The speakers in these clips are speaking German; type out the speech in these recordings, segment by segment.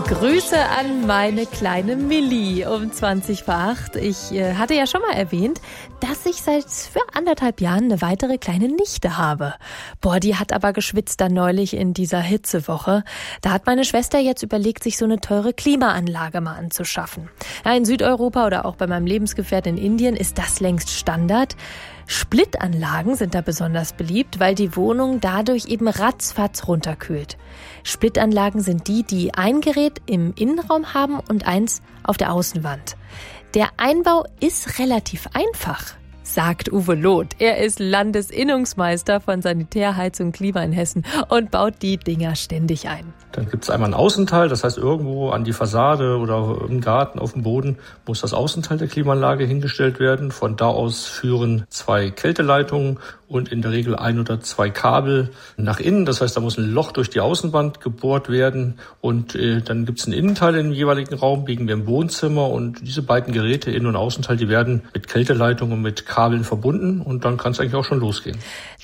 Grüße an meine kleine Milli um 7:20. Ich hatte ja schon mal erwähnt, dass ich seit für 1,5 Jahren eine weitere kleine Nichte habe. Boah, die hat aber geschwitzt dann neulich in dieser Hitzewoche. Da hat meine Schwester jetzt überlegt, sich so eine teure Klimaanlage mal anzuschaffen. Ja, in Südeuropa oder auch bei meinem Lebensgefährten in Indien ist das längst Standard. Splitanlagen sind da besonders beliebt, weil die Wohnung dadurch eben ratzfatz runterkühlt. Splitanlagen sind die ein Gerät im Innenraum haben und eins auf der Außenwand. Der Einbau ist relativ einfach, sagt Uwe Loth. Er ist Landesinnungsmeister von Sanitär, Heizung, Klima in Hessen und baut die Dinger ständig ein. Dann gibt es einmal einen Außenteil, das heißt irgendwo an die Fassade oder im Garten auf dem Boden muss das Außenteil der Klimaanlage hingestellt werden. Von da aus führen 2 Kälteleitungen und in der Regel 1 oder 2 Kabel nach innen. Das heißt, da muss ein Loch durch die Außenwand gebohrt werden und dann gibt es einen Innenteil im jeweiligen Raum, liegen wir im Wohnzimmer und diese beiden Geräte, Innen- und Außenteil, die werden mit Kälteleitungen und mit Kabeln verbunden und dann kann es eigentlich auch schon losgehen.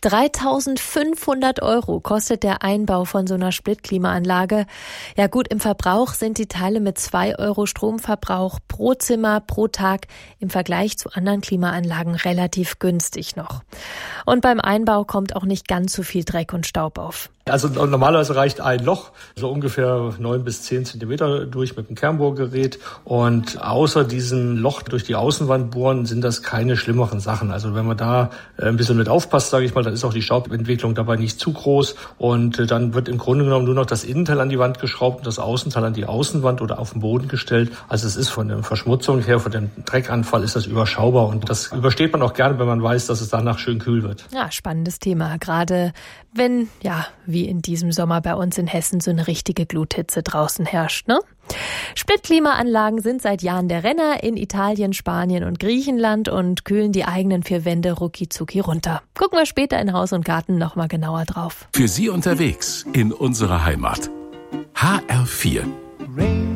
3.500 € kostet der Einbau von so einer Splitklimaanlage. Ja gut, im Verbrauch sind die Teile mit 2 € Stromverbrauch pro Zimmer pro Tag im Vergleich zu anderen Klimaanlagen relativ günstig noch. Und beim Einbau kommt auch nicht ganz so viel Dreck und Staub auf. Also normalerweise reicht ein Loch, so ungefähr 9 bis 10 Zentimeter durch mit einem Kernbohrgerät. Und außer diesem Loch durch die Außenwand bohren sind das keine schlimmeren Sachen. Also wenn man da ein bisschen mit aufpasst, sage ich mal, dann ist auch die Staubentwicklung dabei nicht zu groß. Und dann wird im Grunde genommen nur noch das Innenteil an die Wand geschraubt und das Außenteil an die Außenwand oder auf den Boden gestellt. Also es ist von der Verschmutzung her, von dem Dreckanfall ist das überschaubar. Und das übersteht man auch gerne, wenn man weiß, dass es danach schön kühl wird. Ja, spannendes Thema. Gerade wenn, ja, wie in diesem Sommer bei uns in Hessen so eine richtige Gluthitze draußen herrscht, ne? Splitklimaanlagen sind seit Jahren der Renner in Italien, Spanien und Griechenland und kühlen die eigenen 4 Wände rucki-zucki runter. Gucken wir später in Haus und Garten noch mal genauer drauf. Für Sie unterwegs in unserer Heimat. HR4